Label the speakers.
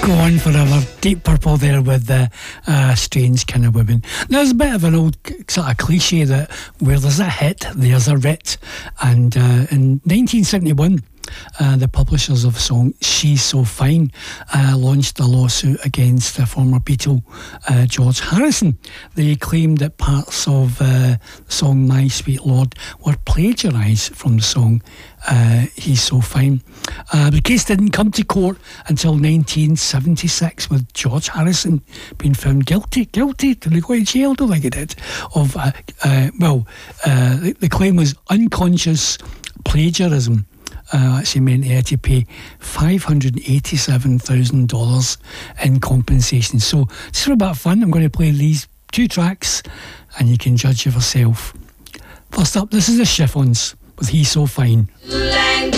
Speaker 1: Go on forever. Deep Purple there with the Strange Kind of Women. There's a bit of an old sort of cliche that where there's a hit, there's a writ. And in 1971, the publishers of the song She's So Fine launched a lawsuit against the former Beatle George Harrison. They claimed that parts of the song My Sweet Lord were plagiarised from the song He's So Fine. The case didn't come to court until 1976, with George Harrison being found guilty. Did he go to jail? I don't think he did. Of the claim was unconscious plagiarism. Actually meant he had to pay $587,000 in compensation. So just for a bit of fun, I'm going to play these two tracks and you can judge for yourself. First up, this is the Chiffons with He's So Fine.